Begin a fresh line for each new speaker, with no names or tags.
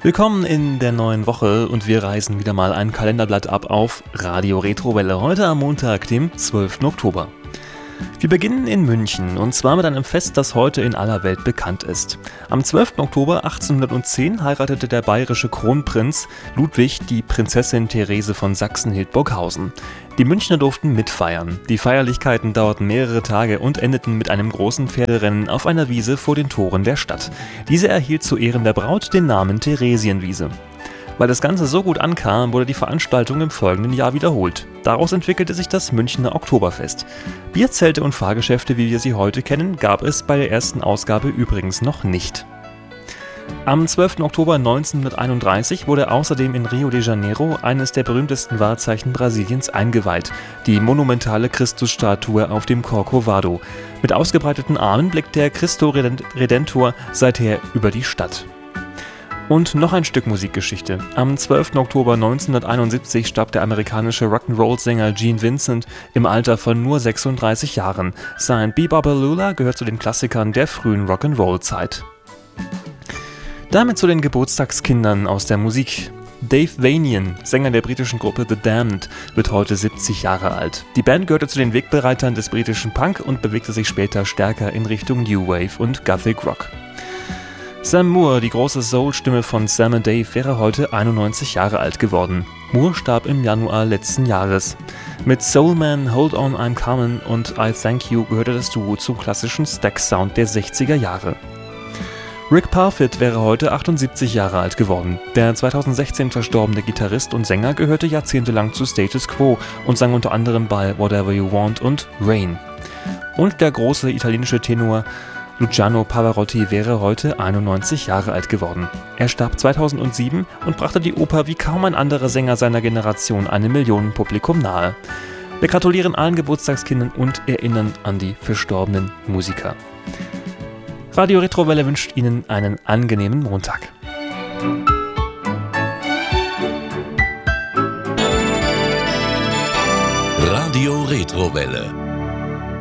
Willkommen in der neuen Woche und wir reißen wieder mal ein Kalenderblatt ab auf Radio Retrowelle, heute am Montag, dem 12. Oktober. Wir beginnen in München und zwar mit einem Fest, das heute in aller Welt bekannt ist. Am 12. Oktober 1810 heiratete der bayerische Kronprinz Ludwig die Prinzessin Therese von Sachsen-Hildburghausen. Die Münchner durften mitfeiern. Die Feierlichkeiten dauerten mehrere Tage und endeten mit einem großen Pferderennen auf einer Wiese vor den Toren der Stadt. Diese erhielt zu Ehren der Braut den Namen Theresienwiese. Weil das Ganze so gut ankam, wurde die Veranstaltung im folgenden Jahr wiederholt. Daraus entwickelte sich das Münchner Oktoberfest. Bierzelte und Fahrgeschäfte, wie wir sie heute kennen, gab es bei der ersten Ausgabe übrigens noch nicht. Am 12. Oktober 1931 wurde außerdem in Rio de Janeiro eines der berühmtesten Wahrzeichen Brasiliens eingeweiht, die monumentale Christusstatue auf dem Corcovado. Mit ausgebreiteten Armen blickt der Cristo Redentor seither über die Stadt. Und noch ein Stück Musikgeschichte. Am 12. Oktober 1971 starb der amerikanische Rock'n'Roll-Sänger Gene Vincent im Alter von nur 36 Jahren. Sein Be-Bop-A-Lula gehört zu den Klassikern der frühen Rock'n'Roll-Zeit. Damit zu den Geburtstagskindern aus der Musik. Dave Vanian, Sänger der britischen Gruppe The Damned, wird heute 70 Jahre alt. Die Band gehörte zu den Wegbereitern des britischen Punk und bewegte sich später stärker in Richtung New Wave und Gothic Rock. Sam Moore, die große Soul-Stimme von Sam & Dave, wäre heute 91 Jahre alt geworden. Moore starb im Januar letzten Jahres. Mit Soul Man, Hold On, I'm Comin' und I Thank You gehörte das Duo zum klassischen Stax-Sound der 60er Jahre. Rick Parfitt wäre heute 78 Jahre alt geworden. Der 2016 verstorbene Gitarrist und Sänger gehörte jahrzehntelang zu Status Quo und sang unter anderem bei Whatever You Want und Rain. Und der große italienische Tenor Luciano Pavarotti wäre heute 91 Jahre alt geworden. Er starb 2007 und brachte die Oper wie kaum ein anderer Sänger seiner Generation einem Millionenpublikum nahe. Wir gratulieren allen Geburtstagskindern und erinnern an die verstorbenen Musiker. Radio Retrowelle wünscht Ihnen einen angenehmen Montag.
Radio Retrowelle.